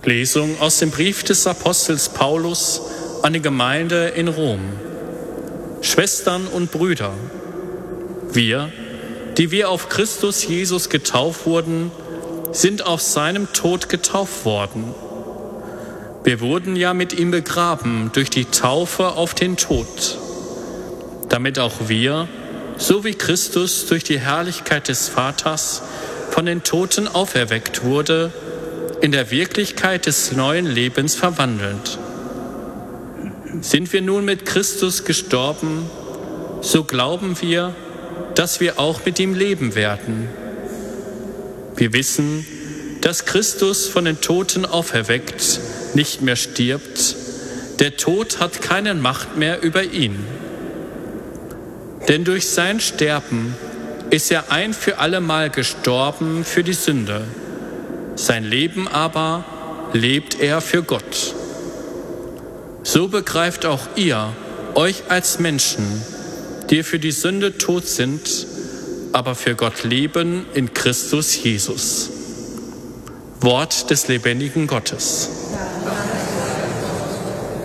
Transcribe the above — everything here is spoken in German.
Lesung aus dem Brief des Apostels Paulus an die Gemeinde in Rom. Schwestern und Brüder, wir, die wir auf Christus Jesus getauft wurden, sind auf seinem Tod getauft worden. Wir wurden ja mit ihm begraben durch die Taufe auf den Tod, damit auch wir, so wie Christus durch die Herrlichkeit des Vaters von den Toten auferweckt wurde, in der Wirklichkeit des neuen Lebens verwandelt. Sind wir nun mit Christus gestorben, so glauben wir, dass wir auch mit ihm leben werden. Wir wissen, dass Christus von den Toten auferweckt nicht mehr stirbt. Der Tod hat keine Macht mehr über ihn. Denn durch sein Sterben ist er ein für allemal gestorben für die Sünde. Sein Leben aber lebt er für Gott. So begreift auch ihr euch als Menschen, die für die Sünde tot sind, aber für Gott leben in Christus Jesus. Wort des lebendigen Gottes. Ja.